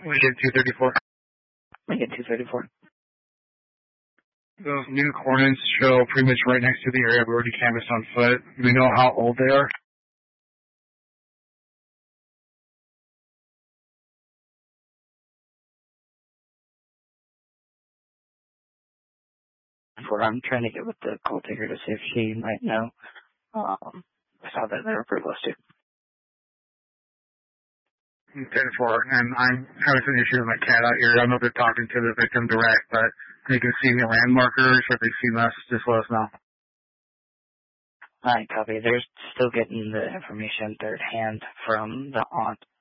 Lincoln 234. Lincoln 234. Those new coordinates show pretty much right next to the area we already canvassed on foot. Do we know how old they are? I'm trying to get with the call taker to see if she might know. I saw that they were pretty close to. 10-4, and I'm having some issues with my cat out here. I don't know if they're talking to the victim direct, but they can see the land markers, or if they've seen us, just let us know. Alright, copy. They're still getting the information third hand from the aunt